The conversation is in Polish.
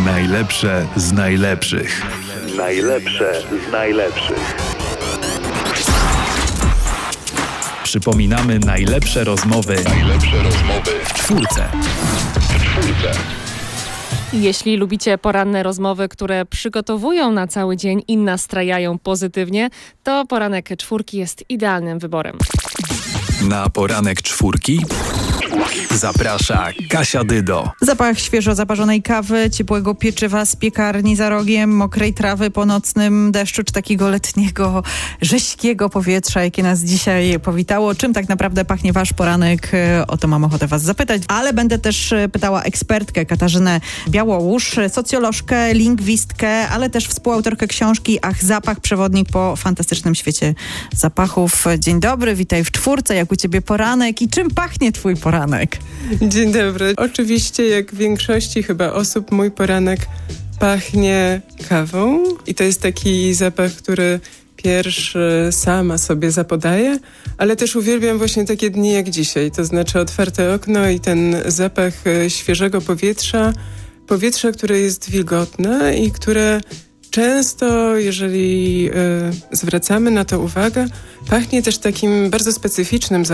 Najlepsze z najlepszych. Najlepsze z najlepszych. Przypominamy najlepsze rozmowy w czwórce. Jeśli lubicie poranne rozmowy, które przygotowują na cały dzień i nastrajają pozytywnie, to poranek czwórki jest idealnym wyborem. Na poranek czwórki zaprasza Kasia Dydo. Zapach świeżo zaparzonej kawy, ciepłego pieczywa z piekarni za rogiem, mokrej trawy po nocnym deszczu, czy takiego letniego, rześkiego powietrza, jakie nas dzisiaj powitało. Czym tak naprawdę pachnie wasz poranek? O to mam ochotę was zapytać. Ale będę też pytała ekspertkę Katarzynę Białołusz, socjolożkę, lingwistkę, ale też współautorkę książki Ach, zapach, przewodnik po fantastycznym świecie zapachów. Dzień dobry, witaj w czwórce. Jak u ciebie poranek i czym pachnie twój poranek? Dzień dobry. Oczywiście, jak większości chyba osób, mój poranek pachnie kawą i to jest taki zapach, który pierwszy sama sobie zapodaję, ale też uwielbiam właśnie takie dni jak dzisiaj, to znaczy otwarte okno i ten zapach świeżego powietrza, które jest wilgotne i które często, jeżeli zwracamy na to uwagę, pachnie też takim bardzo specyficznym